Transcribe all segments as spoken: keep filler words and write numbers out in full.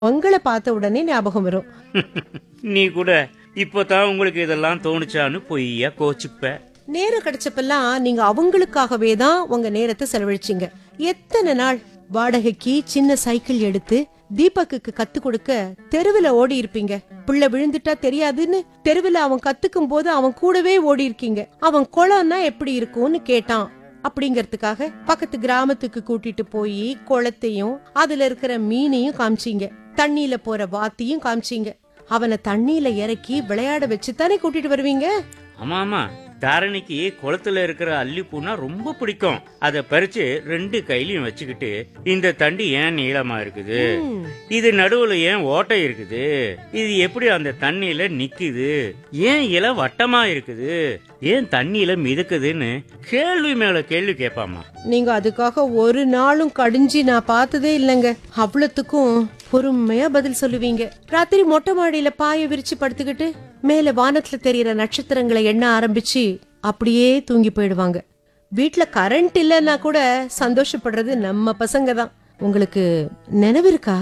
உங்களை பார்த்த உடனே ஞாபகம் வரும். நீ கூட இப்பதான் உங்களுக்கு இதெல்லாம் தோணுச்சான்னு பொய்யா கோச்சுப்ப. நேரம் கிடைச்சப்பெல்லாம் நீங்க அவங்களுக்காகவே தான் உங்க நேரத்தை செலவழிச்சீங்க. எத்தனை நாள் வாடகைக்கு சின்ன சைக்கிள் எடுத்து தீபக்கு கத்து கொடுக்க தெருவுல ஓடி இருப்பீங்க. பிள்ளை விழுந்துட்டா தெரியாதுன்னு தெருவுல அவன் கத்துக்கும் போது அவன் கூடவே ஓடி இருக்கீங்க. அவன் குளம்னா எப்படி இருக்கும்னு கேட்டான் அப்படிங்கறதுக்காக பக்கத்து கிராமத்துக்கு கூட்டிட்டு போய் குளத்தையும் அதுல இருக்கிற மீனையும் காமிச்சீங்க. தண்ணியில போற வாத்தியும் காமிச்சீங்க. அவனை தண்ணியில இறக்கி விளையாட வச்சு தானே கூட்டிட்டு வருவீங்க. ஆமா ஆமா, தாரணிக்கு குளத்துல இருக்கிற அல்லிப்பூனா ரொம்ப பிடிக்கும். அத பறிச்சு ரெண்டு கையிலயும் வச்சுக்கிட்டு, இந்த தண்டி ஏன் நீளமா இருக்குது, இது நடுவுல ஏன் ஓட்டை இருக்குது, இது எப்படி அந்த தண்ணியில நிக்குது, ஏன் இலை வட்டமா இருக்குது, ஏன் தண்ணியில மிதக்குதுன்னு கேள்வி மேல கேள்வி கேட்பாமா. நீங்க அதுக்காக ஒரு நாளும் கடிஞ்சி நான் பார்த்ததே இல்லைங்க. அவ்வளவுக்கும் பொறுமையா பதில் சொல்லுவீங்க. ராத்திரி மொட்டை மாடியில பாய விரிச்சு படுத்துக்கிட்டு மேல வானத்துல தெரியற நட்சத்திரங்களை எண்ண ஆரம்பிச்சு அப்படியே தூங்கி போயிடுவாங்க. வீட்டுல கரண்ட் இல்லன்னா கூட சந்தோஷப்படுறது நம்ம பசங்க தான். உங்களுக்கு நினைவு இருக்கா?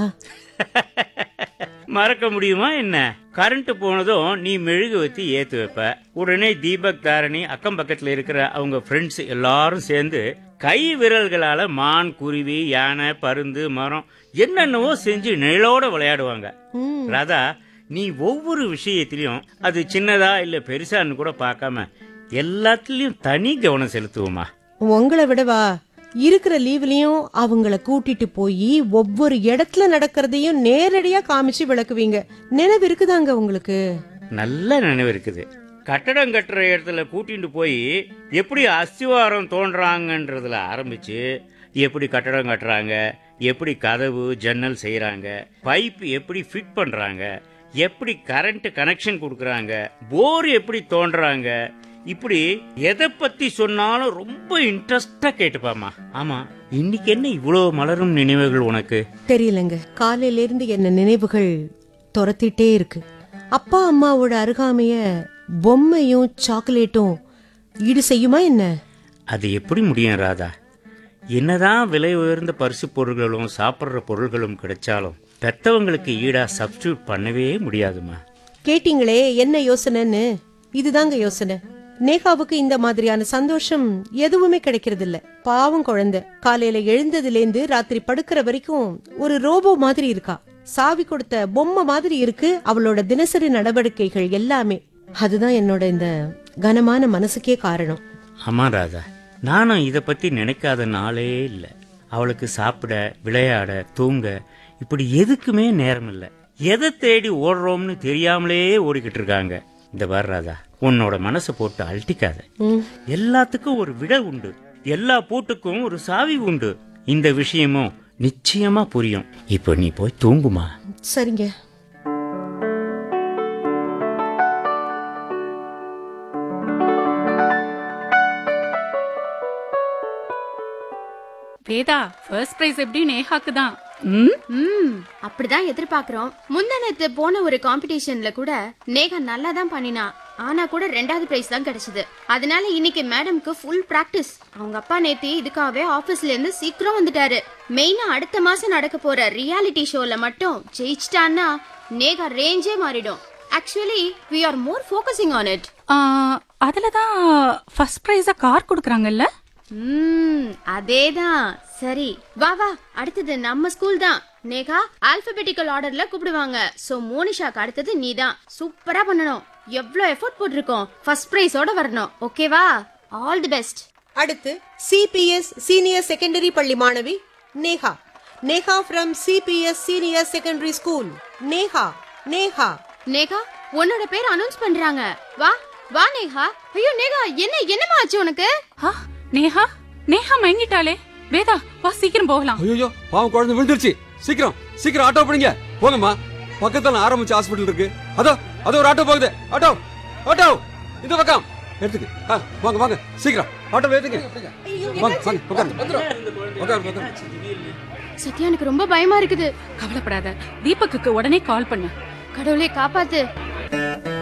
மறக்க முடியுமா என்ன? கரண்ட் போனதும் நீ மெழுகு வச்சு ஏத்து வைப்ப. உடனே தீபக், தாரணி, அக்கம் பக்கத்துல இருக்கிற அவங்க ஃப்ரெண்ட்ஸ் எல்லாரும் சேர்ந்து கை விரல்களால மான், குருவி, யானை, பருந்து, மரம் என்னென்னவோ செஞ்சு நிழலோட விளையாடுவாங்க. ராதா, நீ ஒவ்வொரு விஷயத்திலயும் அது சின்னதா இல்ல பெருசான்னு கூட பார்க்காம எல்லாத்துலயும் தனி கவனம் செலுத்துவோமா. உங்களை விடவா இருக்கிற லீவ்லயும் அவங்கள கூட்டிட்டு போய் ஒவ்வொரு இடத்துல நடக்கிறதையும் நேரடியா காமிச்சு விளக்குவீங்க. நினைவு இருக்குதாங்க உங்களுக்கு? நல்ல நினைவு இருக்குது. கட்டடம் கட்டுற இடத்துல கூட்டிட்டு போய் எப்படி அஸ்திவாரம் தோன்றாங்கன்றதுல ஆரம்பிச்சு எப்படி கட்டடம் கட்டுறாங்க, எப்படி கதவு ஜன்னல் செய்யறாங்க, பைப் எப்படி ஃபிட் பண்றாங்க, எப்படி கரண்ட் கனெக்ஷன் கொடுக்கறாங்க, போர் எப்படி தோன்றாங்க, இப்படி எதை பத்தி சொன்னாலும் ரொம்ப இன்ட்ரெஸ்டா கேட்டுப்பாமா. ஆமா, இன்னைக்கு என்ன இவ்வளவு மலரும் நினைவுகள் உனக்கு? தெரியலங்க, காலையில இருந்து என்ன நினைவுகள் துரத்திட்டே இருக்கு. அப்பா அம்மாவோட அருகாமைய பொம்மையும் சாக்லேட்டும் ஈடு செய்யுமா என்ன? அது எப்படி முடியும் ராதா? என்னதான் விலை உயர்ந்த பரிசு பொருள்களும் சாப்பிட்ற பொருள்களும் கிடைச்சாலும் பெத்தவங்களுக்கு ஈடா சப்ஸ்டியூட் பண்ணவே முடியாதுமா. கேட்டீங்களே என்ன யோசனைன்னு? இதுதாங்க யோசனை. நேகாவுக்கு இந்த மாதிரியான சந்தோஷம் எதுவுமே கிடைக்கிறது இல்ல. பாவம் குழந்தை காலையில எழுந்ததுல இருந்து ராத்திரி படுக்கிற வரைக்கும் ஒரு ரோபோ மாதிரி இருக்கா. சாவி கொடுத்த பொம்மை மாதிரி இருக்கு அவளோட தினசரி நடவடிக்கைகள் எல்லாமே. அதுதான் என்னோட இந்த கனமான மனசுக்கே காரணம். ஆமா ராதா, நானும் இத பத்தி நினைக்காத நாளே இல்ல. அவளுக்கு சாப்பிட, விளையாட, தூங்க இப்படி எதுக்குமே நேரம் இல்ல. எதை தேடி ஓடுறோம்னு தெரியாமலே ஓடிக்கிட்டு இருக்காங்க. இந்த பாரு ராதா, உன்னோட மனசை போட்டு அழட்டிக்காத. எல்லாத்துக்கும் ஒரு விடை உண்டு, எல்லா பூட்டுக்கும் ஒரு சாவி உண்டு. இந்த விஷயமும் நிச்சயமா புரியும். இப்ப நீ போய் தூங்குமா. சரிங்க. வேதா, ஃபர்ஸ்ட் பிரைஸ் எப்படி நேஹாக்கு தான். ம், அப்படிதான் எதிர்பார்க்கிறோம். முந்தனத்து போன ஒரு காம்படிஷன்ல கூட நேகா நல்லா தான் பண்ணினா. ஆனா கூட ரெண்டாவது பிரைஸ் தான் கிடைச்சது. அதனால இன்னைக்கு மேடம்க்கு ஃபுல் பிராக்டிஸ். அவங்க அப்பா நேத்தி இதுக்காகவே ஆபீஸ்ல இருந்து சீக்கிரம் வந்துட்டாரு. மெயினா அடுத்த மாசம் நடக்க போற ரியாலிட்டி ஷோல மட்டும் ஜெயிச்சிட்டான்னா நேகா ரேஞ்சே மாறிடும். Actually we are more focusing on it. அதுல தான் ஃபர்ஸ்ட் பிரைஸா கார் கொடுக்கறாங்கல்ல. ம், அதேதான். சரி, வா வா, அடுத்தது நம்ம ஸ்கூல் தான். நேகா ஆல்பபெட்டிக்கல் ஆர்டர்ல கூப்பிடுவாங்க. சோ மோனிஷாக்கு அடுத்தது நீ தான். சூப்பரா பண்ணணும். எவ்ளோ எஃபோர்ட் போட்டிருக்கோம். ஃபர்ஸ்ட் பிரைஸோட வரணும். ஓகேவா? All the best. அடுத்து சிபிஎஸ் சீனியர் செகண்டரி பள்ளி மாணவி Neha. Neha from CBS senior secondary school. Neha Neha Neha, உன்னோட பேர் அனௌன்ஸ் பண்றாங்க. வா வா நேகா. ஐயோ நேகா, என்ன என்னமா ஆச்சு உனக்கு? நேஹா நேஹா மயங்கிட்டாளே. வேதா, வா சீக்கிரம் போகலாம். ஐயோ, பாவம் குழந்தை விழுந்துருச்சு. சீக்கிரம் சீக்கிரம் ஆட்டோ பிடிங்க. போங்கம்மா, பக்கத்துல ஆரம்பிச்ச ஹாஸ்பிடல் இருக்கு. அதோ அதோ ஒரு ஆட்டோ போகுது. ஆட்டோ ஆட்டோ இந்த பக்கம் எடுத்துக்கு. வாங்க வாங்க, சீக்கிரம் ஆட்டோ ஏத்துங்க. வாங்க வாங்க, உட்காருங்க உட்காருங்க. சத்யா, எனக்கு ரொம்ப பயமா இருக்குது. கவலைப்படாத, தீபக்குக்கு உடனே கால் பண்ணு. கடவுளே காப்பாத்து.